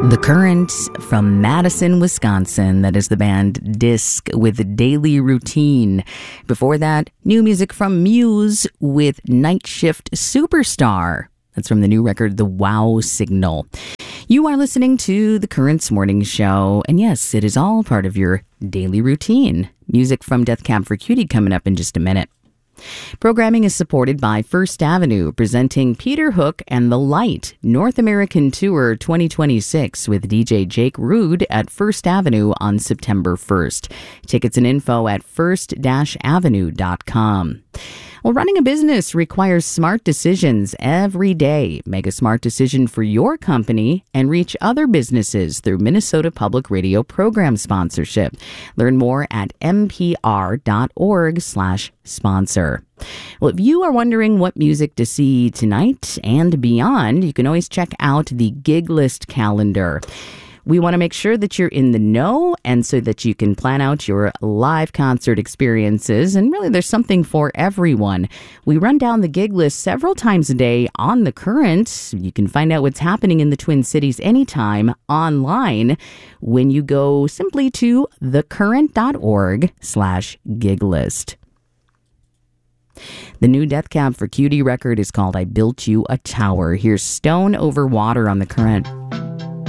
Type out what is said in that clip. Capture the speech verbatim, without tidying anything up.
The Current from Madison, Wisconsin. That is the band Disc with Daily Routine. Before that, new music from Muse with Night Shift Superstar. That's from the new record, The Wow Signal. You are listening to The Current's Morning Show. And yes, it is all part of your daily routine. Music from Death Cab for Cutie coming up in just a minute. Programming is supported by First Avenue, presenting Peter Hook and the Light North American Tour twenty twenty-six with D J Jake Rude at First Avenue on September first. Tickets and info at first avenue dot com. Well, running a business requires smart decisions every day. Make a smart decision for your company and reach other businesses through Minnesota Public Radio program sponsorship. Learn more at m p r dot org slash sponsor. Well, if you are wondering what music to see tonight and beyond, you can always check out the Gig List calendar. We want to make sure that you're in the know and so that you can plan out your live concert experiences. And really, there's something for everyone. We run down the gig list several times a day on The Current. You can find out what's happening in the Twin Cities anytime online when you go simply to thecurrent.org slash gig list. The new Death Cab for Cutie record is called I Built You a Tower. Here's Stone Over Water on The Current.